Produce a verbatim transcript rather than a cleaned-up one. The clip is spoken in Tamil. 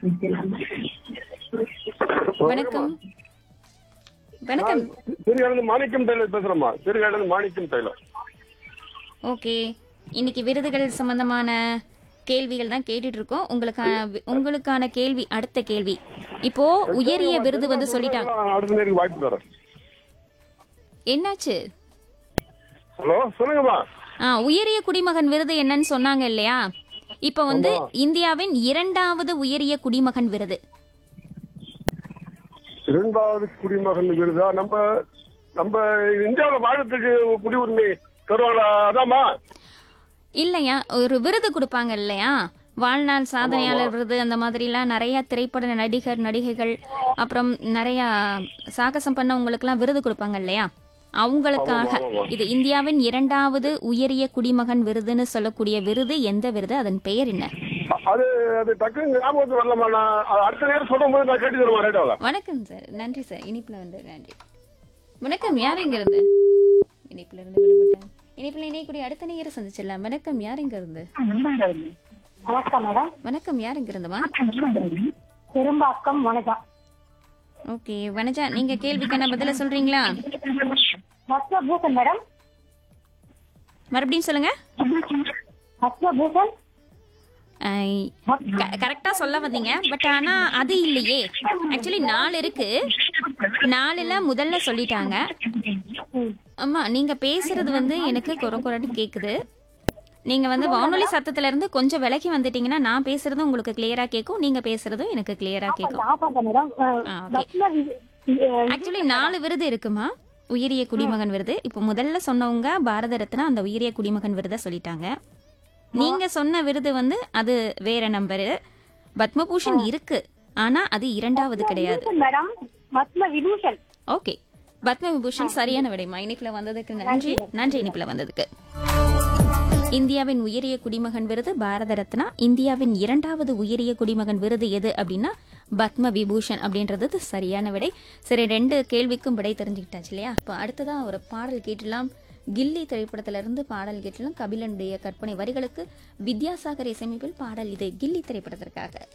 வணக்கம் வணக்கம் திருகாடு மாணிக்கம் டெய்லர் பேசுறேம்மா. திருகாடு மாணிக்கம் டெய்லர். ஓகே, இன்னைக்கு விருதுகள் சம்பந்தமான கேள்விகள் தான் கேட்டுட்டு இருக்கோம். உங்களுக்கான உங்களுக்கான கேள்வி, அடுத்த கேள்வி. இப்போ உயரிய விருது வந்து சொல்லிட்டாங்க. அடுத்த நேருக்கு வாய்ப்பு தரேன். என்னாச்சு? ஹலோ, சொல்லுங்கம்மா. ஆ, உயரிய குடிமகன் விருது என்னன்னு சொன்னாங்க இல்லையா? இப்ப வந்து இந்தியாவின் இரண்டாவது உயரிய குடிமகன் விருது. இரண்டாவது குடிமகன் விருதா? நம்ம நம்ம இந்தியாவில் வாழறதுக்கு குடியுரிமை தருவாங்களா? அதாம்மா. இல்லையா, ஒரு விருது கொடுப்பாங்க இல்லையா? வாழ்நாள் சாதனையாளர் விருது, அந்த மாதிரிலாம் நிறைய திரைப்பட நடிகர் நடிகைகள் அப்புறம் நிறைய சாகசம் பண்ணவங்களுக்கு எல்லாம் விருது கொடுப்பாங்க இல்லையா? அவங்களுக்காக இது இந்தியாவின் இரண்டாவது உயரிய குடிமகன் விருதுன்னு சொல்லக்கூடிய விருது. எந்த விருது? அதன் பெயர் என்ன? அது அது டக்கு ஞாபகத்துக்கு வரலமா. நான் அடுத்த நேரம் சொல்லும் போது நான் கேட்டு தருவேன். ரேட்டாவா? வணக்கம் சார், நன்றி சார், இனிப்புல வந்து நன்றி. வணக்கம், யார் இங்க இருந்து? இனிப்புல இருந்து விடுபட்டேன். இனிப்புல இணையக்கூடிய அடுத்த நேரம் சந்திச்சிடலாம். வணக்கம், யார் இங்க இருந்து? வணக்கம் மேடம். வணக்கம், யார் இங்க இருந்துமா? பெரும்பாக்கம் வணக்கம். ஓகே வனஜா, நீங்க கேள்விக்கான பதில சொல்றீங்களா? பத்மபூஷன் மேடம். மறுபடியும் சொல்லுங்க. பத்மபூஷன் கரெக்டா சொல்ல வந்தீங்க, பட் ஆனா அது இல்லையே. ஆக்சுவலி நாலு இருக்கு, நாலுல முதல்ல சொல்லிட்டாங்க. ஆமா, நீங்க பேசுறது வந்து எனக்கு குறை குறைன்னு கேக்குது. நீங்க வந்து வானொலி சத்தத்துல இருந்து கொஞ்சம் விலகி வந்துட்டீங்கன்னா நான் பேசுறதும் உங்களுக்கு கிளியரா கேட்கும், நீங்க பேசுறதும் எனக்கு கிளியரா கேட்கும். ஆக்சுவலி நாலு விருது இருக்குமா உயரிய குடிமகன் விருது. இப்போ முதல்ல சொன்னவங்க பாரத ரத்னா, அந்த உயரிய குடிமகன் விருதை சொல்லிட்டாங்க. நீங்க சொன்ன விருது வந்து அது வேற நம்பரு. பத்மபூஷன் இருக்கு, ஆனா அது இரண்டாவது கிடையாது. ஓகே, பத்ம விபூஷன் சரியான விடைமா. இனிப்புல வந்ததுக்கு நன்றி. நன்றி இனிப்புல வந்ததுக்கு. இந்தியாவின் உயரிய குடிமகன் விருது பாரத ரத்னா. இந்தியாவின் இரண்டாவது உயரிய குடிமகன் விருது எது அப்படின்னா பத்ம விபூஷன் அப்படின்றது சரியான விடை. சரி, ரெண்டு கேள்விக்கும் விடை தெரிஞ்சுக்கிட்டாச்சு இல்லையா? இப்போ அடுத்ததா ஒரு பாடல் கேட்டலாம். கில்லி திரைப்படத்தில இருந்து பாடல் கேட்டலாம். கபிலனுடைய கற்பனை வரிகளுக்கு வித்யாசாகர் இசையமைப்பில் பாடல் இது, கில்லி திரைப்படத்திற்காக.